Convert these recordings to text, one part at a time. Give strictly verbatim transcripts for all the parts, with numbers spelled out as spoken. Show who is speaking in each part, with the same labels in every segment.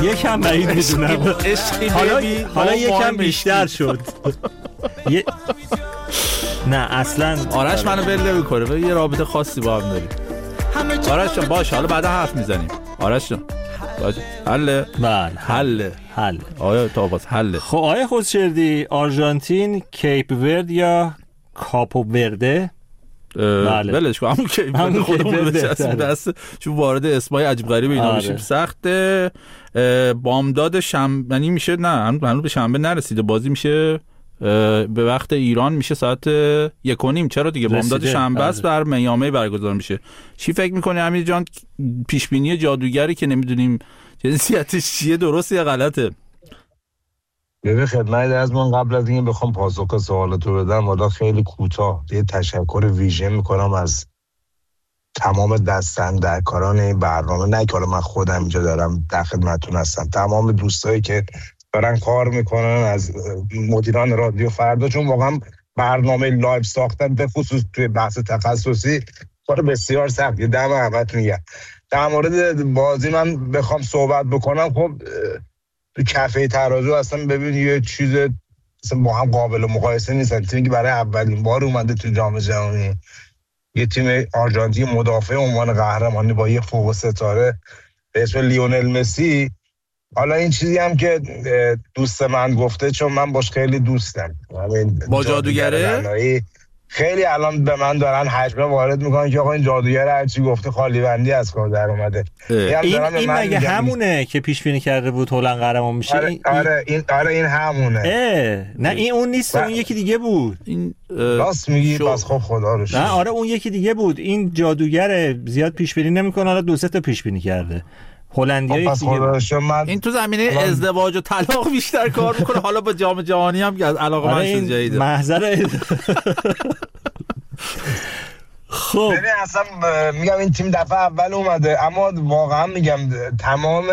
Speaker 1: یکم بعید میدونم. حالا حالا یکم بیشتر شد. نه اصلا
Speaker 2: آرش منو بله میکنه، یه رابطه خاصی با هم داریم. آرش جان باشه، حالا بعدا حرف میزنیم. آرش جان باشه، حله.
Speaker 1: بله
Speaker 2: حله
Speaker 1: حل.
Speaker 2: آیا تا باز حله.
Speaker 1: خب آیا خودشردی آرژانتین، کیپ ورد یا کاپو ورده؟
Speaker 2: بله ولش کن، همون کیپ ورد خودمون بچسبیم دست، چون وارد اسمای عجیب غریب اینا آره. بشیم سخته. بامداد شنبه میشه، نه هنوز به شنبه نرسیده، بازی میشه به وقت ایران میشه ساعت یک و نیم. چرا دیگه بامداد شنبه است، بر میامه برگزار میشه. چی فکر میکنی امیر جان؟ پیش بینی جادوگری که نمیدونیم جنسیتش چیه، درسته یا غلطه؟
Speaker 3: ببین خدمت از من قبل از اینکه بخوام پاسخ سوالتو بدم، والا خیلی کوتاه یه تشکر ویژه میکنم از تمام دست‌اندرکاران این برنامه. نه که من خودم اینجا دارم در خدمتتون هستم، تمام دوستایی که دارن کار میکنن، از مدیران رادیو فردا، چون واقعا برنامه لایو ساختن به خصوص توی بحث تخصصی کار بسیار سختیه. دم احمدتون میگم. در مورد بازی من بخوام صحبت بکنم، خب تو کفه ترازو اصلا ببین یه چیز اصلا با هم قابل مقایسه نیستن. تیمی که برای اولین بار اومده تو جام جهانی، یه تیم آرژانتین مدافع عنوان قهرمانی با یه فوق ستاره به اسم لیونل مسی. حالا این چیزی هم که دوست من گفته، چون من باش خیلی دوستم،
Speaker 2: با جادوگره
Speaker 3: خیلی الان به من دارن حجمه وارد میکنن که آقا این جادوگر هرچی گفته خالی بندی از کار در اومده.
Speaker 1: این, این مگه همونه که پیش بینی کرده بود هلند قهرمان میشه؟
Speaker 3: آره, آره این آره این همونه.
Speaker 1: نه این اون نیست، اون یکی دیگه بود.
Speaker 2: این
Speaker 3: راست میگی، پس خب خدا رو شکر.
Speaker 1: نه آره اون یکی دیگه بود. این جادوگر زیاد پیش بینی نمیکنه، حالا دو سه تا پیش بینی کرده. هلندیایی
Speaker 3: دیگه. من...
Speaker 2: این تو زمینه من... ازدواج و طلاق بیشتر کار میکنه. حالا با جام جهانی هم که علاقه من شد جدیده
Speaker 1: محضر. خب
Speaker 3: ببین اصلا میگم این تیم دفعه اول اومده، اما واقعا میگم تمام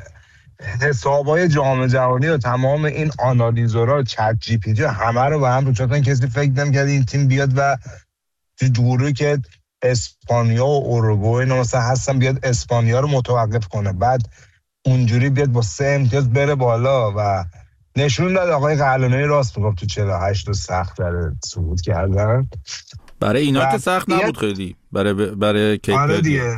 Speaker 3: حسابای جام جهانی و تمام این آنالیزورها، چت جی پی تی، همه رو به هم رو چطور کسی فکر نمی‌کرد این تیم بیاد و تو جوری که اسپانیا و اوروگوئه اینا مثلا هستن بیاد اسپانیا رو متوقف کنه، بعد اونجوری بیاد با سه امتیاز بره بالا و نشون داد. آقای قلعه‌نویی راست میگفت تو چهل و هشت تا سخت داره صعود کردن.
Speaker 2: برای اینا که سخت نبود خیلی، برای برای کیپ
Speaker 3: آره دیگه،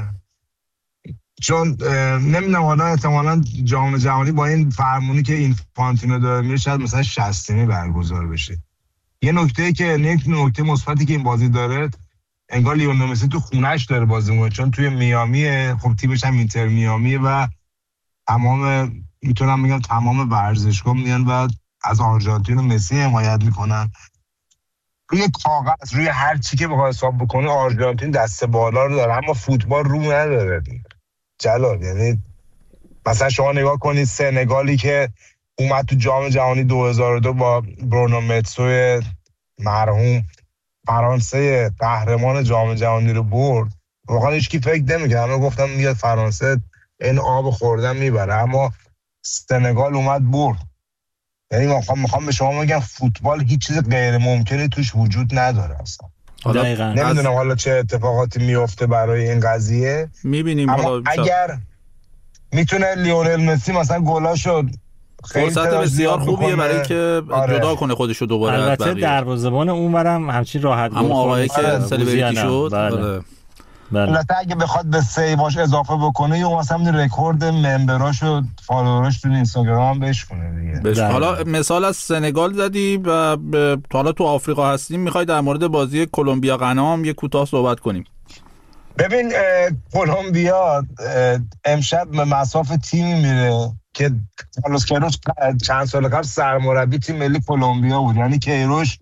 Speaker 3: چون نمیدونم حالا احتمالاً جام جهانی با این فرمونی که این فانتینو داره میره شاید مثلا شصتمی برگزار بشه. یه نکته که یک نکته مثبتی که این بازی داره، انگار لیونل مسی تو خونه‌اش داره بازی می‌کنه، چون توی میامیه، خب تیمش هم اینتر میامیه و تمام میتونم بگم تمام ورزشگاه میان و از آرژانتین و مسی حمایت میکنن. روی کاغذ، روی هر چی که بخواد حساب بکنه آرژانتین دست بالا رو داره، اما فوتبال رو نداره جلال. یعنی مثلا شما نگاه کنید سنگالی که اومد تو جام جهانی دو هزار و دو با برونو متسو مرحوم، فرانسه قهرمان جام جهانی رو برد، واقعا هیچ کی فکر نمی‌کرد. همه گفتم میاد فرانسه این آب خوردن میبره، اما سنگال اومد برد. یعنی میخوام میخوام به شما بگم فوتبال هیچ چیز غیر ممکنی توش وجود نداره اصلا.
Speaker 1: دقیقاً.
Speaker 3: نمیدونم از... حالا چه اتفاقاتی میفته برای این قضیه،
Speaker 2: میبینیم.
Speaker 3: اما اگر میتونه لیونل مسی مثلا گلاشو
Speaker 2: فرصت بسیار خوبیه برای که آره. جدا کنه خودشو دوباره.
Speaker 1: البته دروازه‌بان اونورم همچین راحت گل
Speaker 2: اما آقایی که سلبریتی شد.
Speaker 1: بله. بله.
Speaker 3: البته اگه بخواد به سیواش اضافه بکنه یا مثلا رکورد ممبراش و فالووراش تو اینستاگرام بهش کنه دیگه.
Speaker 2: بش. حالا مثال از سنگال زدی و حالا تو آفریقا هستیم، میخوای در مورد بازی کلمبیا غنا هم یه کوتاه صحبت کنیم؟
Speaker 3: ببین کلمبیا امشب به مصاف تیمی میره که کارلوس کیروش چند سال قبل سرمربی تیم ملی کلمبیا بود. یعنی کیروش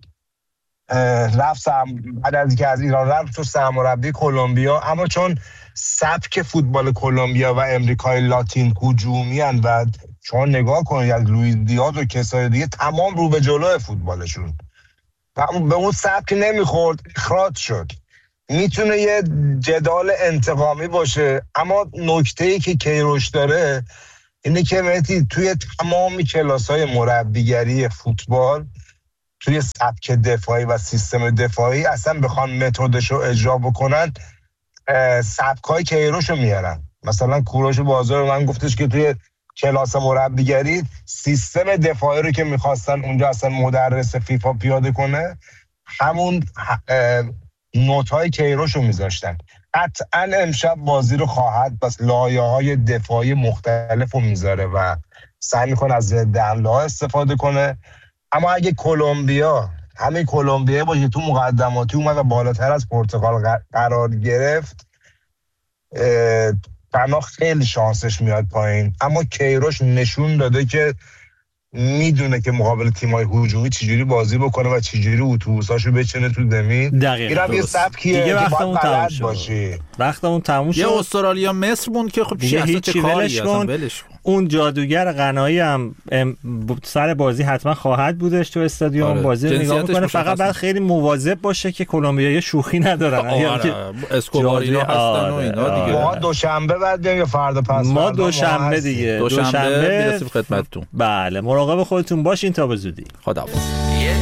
Speaker 3: رفت سرم... بعد از اینکه از ایران رفت تو سرمربی کلمبیا، اما چون سبک فوتبال کلمبیا و امریکای لاتین هجومی ان و شما نگاه کنید از لوئیس دیاز و کسای دیگه تمام رو به جلو فوتبالشون و به اون سبک نمیخورد، اخراج شد. میتونه یه جدال انتقامی باشه، اما نکته‌ای که کیروش داره اینه که مهدی توی تمام کلاس‌های مربیگری فوتبال، توی سبک دفاعی و سیستم دفاعی اصلا بخوان متدش رو اجرا بکنن سبک‌های کیروش رو میارن. مثلا کوروش بازار من گفتش که توی کلاس مربیگری سیستم دفاعی رو که میخواستن اونجا اصلا مدرس فیفا پیاده کنه همون نوت‌های کیروش رو میذاشتن. قطعا امشب بازی رو خواهد بس لایه‌های دفاعی مختلف رو میذاره و سعی میکنه از دمله‌ها استفاده کنه. اما اگه کلمبیا همین کلمبیا باشه تو مقدماتی اومد و بالاتر از پرتغال قرار گرفت، بنا خیلی شانسش میاد پایین. اما کیروش نشون داده که میدونه که مقابل تیمای هجومی چجوری بازی بکنه و چجوری اتوبوساشو بچینه تو زمین. اینم یه سبکیه که باید بلد باشی.
Speaker 1: وقتمون تموم شد.
Speaker 2: یه استرالیا مصر بود که خب چی اصلا چه کاری اصلا ولش کن.
Speaker 1: اون جادوگر قنایی هم سر بازی حتما خواهد بودش تو استادیوم. آره. بازی رو نگاه میکنه، فقط بعد خیلی مواظب باشه که کلمبیایی شوخی ندارن.
Speaker 2: آره. اسکوبارینا هستن آره. و اینا دیگه.
Speaker 3: ما دوشنبه بعد بیایم یا فردا پس
Speaker 1: ما دوشنبه دیگه
Speaker 2: دوشنبه میرسیم خدمتتون.
Speaker 1: بله مراقب خودتون باشین تا به زودی.
Speaker 2: خداحافظ.